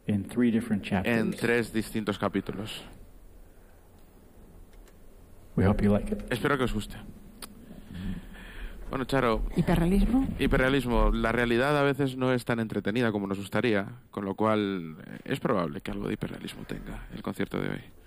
in 3 different chapters. en 3 distintos capítulos. We hope you like it. Espero que os guste. Bueno, Charo, ¿Hiperrealismo? hiperrealismo. La realidad a veces no es tan entretenida como nos gustaría, con lo cual es probable que algo de hiperrealismo tenga el concierto de hoy.